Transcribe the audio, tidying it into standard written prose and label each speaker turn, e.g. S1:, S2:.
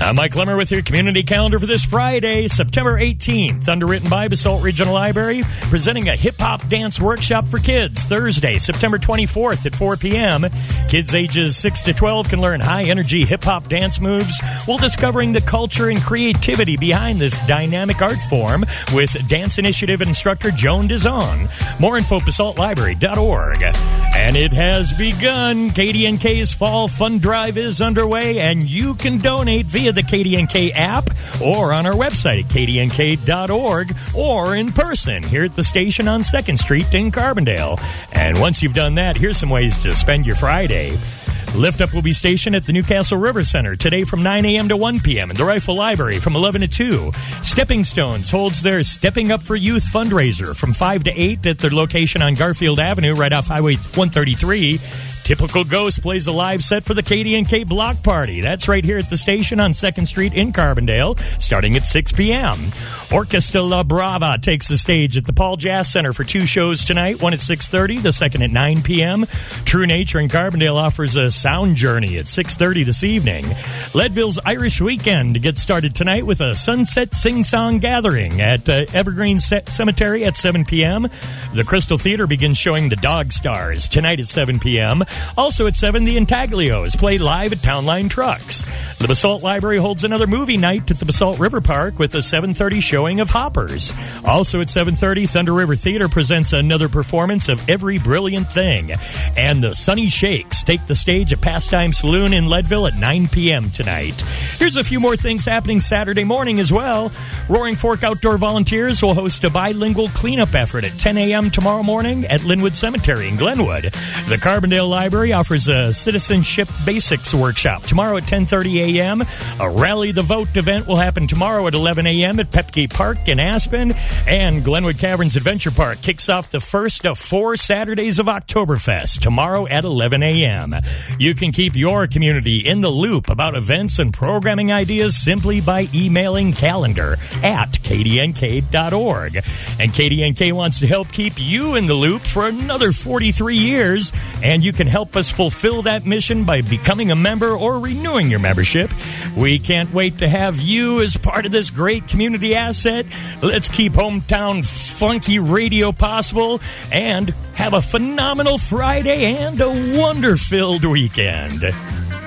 S1: I'm Mike Lemmer with your community calendar for this Friday, September 18th. Underwritten by Basalt Regional Library, presenting a hip-hop dance workshop for kids. Thursday, September 24th at 4 p.m. Kids ages 6 to 12 can learn high-energy hip-hop dance moves while discovering the culture and creativity behind this dynamic art form with Dance Initiative instructor Joan Dizon. More info, basaltlibrary.org. And it has begun. KDNK's Fall Fund Drive is underway, and you can donate via the KDNK app or on our website at kdnk.org or in person here at the station on 2nd Street in Carbondale. And once you've done that, here's some ways to spend your Friday. Lift Up will be stationed at the Newcastle River Center today from 9 a.m. to 1 p.m. and the Rifle Library from 11 to 2. Stepping Stones holds their Stepping Up for Youth fundraiser from 5 to 8 at their location on Garfield Avenue right off Highway 133. Typical Ghost plays a live set for the KDNK Block Party. That's right here at the station on 2nd Street in Carbondale, starting at 6 p.m. Orchestra La Brava takes the stage at the Paul Jazz Center for 2 shows tonight, one at 6:30, the second at 9 p.m. True Nature in Carbondale offers a sound journey at 6:30 this evening. Leadville's Irish Weekend gets started tonight with a sunset sing-song gathering at Evergreen Cemetery at 7 p.m. The Crystal Theater begins showing The Dog Stars tonight at 7 p.m. Also at 7, the Intaglios play live at Townline Trucks. The Basalt Library holds another movie night at the Basalt River Park with a 7:30 showing of Hoppers. Also at 7:30, Thunder River Theater presents another performance of Every Brilliant Thing. And the Sunny Shakes take the stage at Pastime Saloon in Leadville at 9 p.m. tonight. Here's a few more things happening Saturday morning as well. Roaring Fork Outdoor Volunteers will host a bilingual cleanup effort at 10 a.m. tomorrow morning at Linwood Cemetery in Glenwood. The Carbondale Library offers a Citizenship Basics workshop tomorrow at 10:30 a.m. A Rally the Vote event will happen tomorrow at 11 a.m. at Pepke Park in Aspen. And Glenwood Caverns Adventure Park kicks off the first of 4 Saturdays of Oktoberfest tomorrow at 11 a.m. You can keep your community in the loop about events and programming ideas simply by emailing calendar@kdnk.org. And KDNK wants to help keep you in the loop for another 43 years, and you can help us fulfill that mission by becoming a member or renewing your membership. We can't wait to have you as part of this great community asset. Let's keep hometown funky radio possible and have a phenomenal Friday and a wonder-filled weekend.